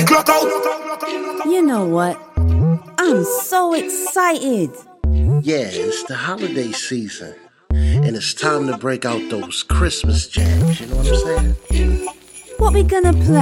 You know what? I'm so excited. Yeah, it's the holiday season. And it's time to break out those Christmas jams, you know what I'm saying? What we gonna play?